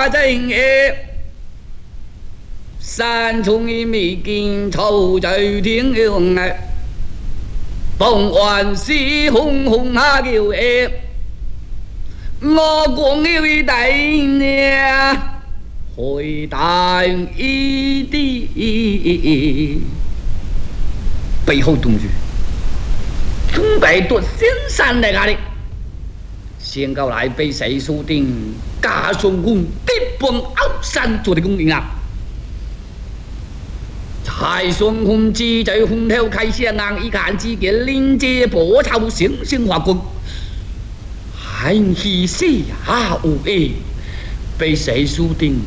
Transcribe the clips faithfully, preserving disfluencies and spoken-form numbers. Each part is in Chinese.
下正夜。山中一美景愁在天空哎，凤凰西红红下叫哎，我光有一代呢，回答一地背后东西，准备夺仙山来哪里？先告来被谁输定？加上我地本鳌山做的公平啊！太孙红旗在红头开香昂，一看只见临街波涛星星划过，寒气下无诶，被谁输定？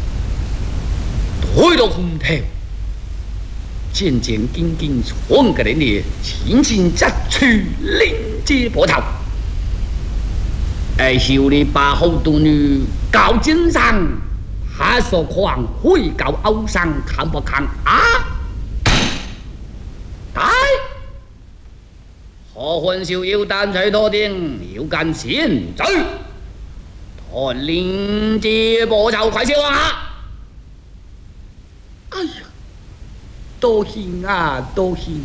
推到红头，渐渐紧紧闯个人的轻轻摘去临街波涛。哎，修理八号妇女高肩上。他说：“狂会搞鳌山，看不看啊？”来，何魂秀有胆在头顶，有敢先走。他临街波潮快些啊！哎呀，多幸啊，多幸！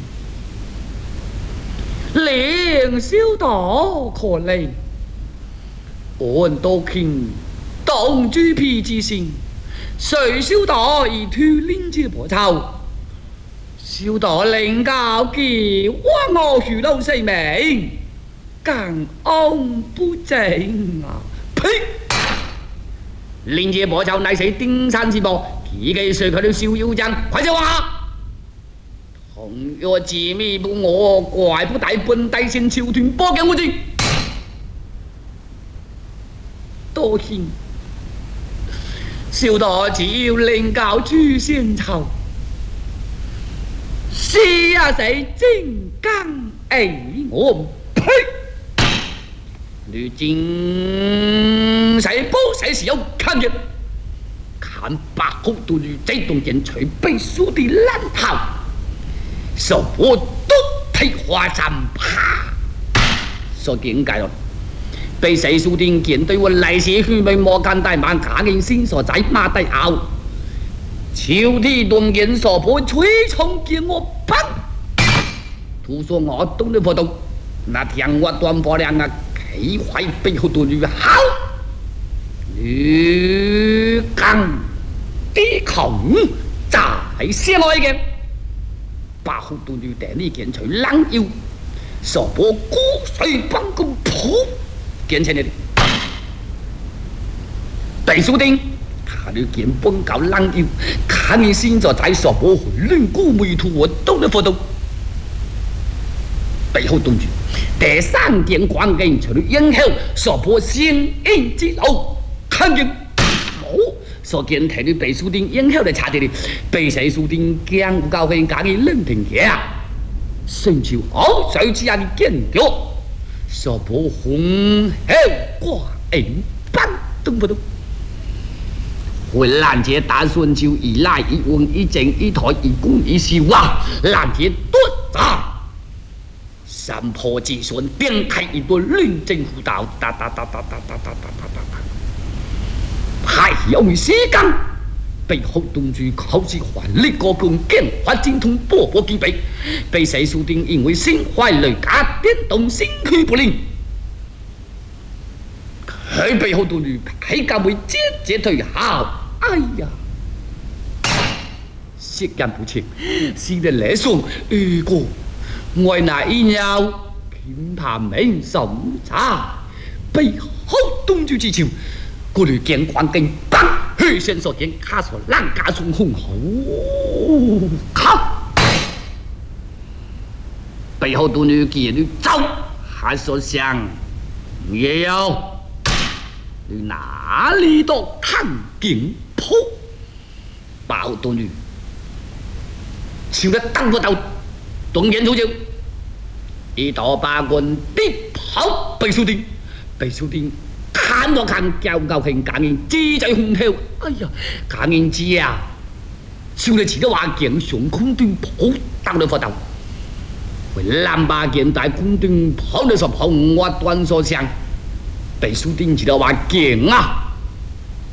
凌小道可怜，我多幸。当主皮之心，谁晓得一吐临街波潮？晓得令高杰挖我许老性命，更安不正啊！呸！临街波潮乃是顶山之宝，几个谁看了逍遥江？快些话！同若自密不我，怪不得本地先朝团波嘅我知。多幸。小道只要令教主先酬，是啊谁真刚哎我呸！如今谁不谁是有看见？看八号都女这动人随背书的烂头，手我都退花山啪，说点解了？被谁输定见对我来时去被莫干大满假人心所在马带后，秋天冬人所破吹冲见我砰，图说我懂得不懂？那天我断破两个气坏背后多女好，女刚低孔再先来嘅，八号多女带你见除冷腰，所破骨髓帮公仆。见前的北书丁，看你见本搞冷腰，看你现在在所不回论古美图，我都能不懂。背后动作，第三件关键除了以后所破先因之路，看见冇所见睇你北书丁以后的查的，北西书丁江湖高分假嘅冷停嘅，甚至好在之下的见到。所破红后挂影班懂不懂？回拦截打算就一来一往一正一台一公一笑啊！拦截多杂，山坡之上点开一朵论证辅导，哒哒哒哒哒哒哒哒哒哒，还有时间。背后动作考试还力过共建发精通波波几倍，被谁输定？因为心怀雷家电动心虚不灵，佢背后动作还敢为节节退后？哎呀，时间不长，是的来说，如果我那一鸟听他们审查，背后动作之前，过滤见关根棒。去先所见，卡所浪家中红好靠，背后都女见你走，还所想也要你哪里都看顶铺，包都女，想得当不到，动言出招，一刀八棍地跑背书丁，背书丁。看我看，教教hình cả nghìn chi chạy hung theo, ây da, cả nghìn chi à, sau này chỉ có ba kiện xuống không tuyên phổ tăng được phật đầu, phải làm ba kiện tại không tuyên phổ được sập hồng hoa toàn so sang, tại số tiền chỉ có ba kiện à.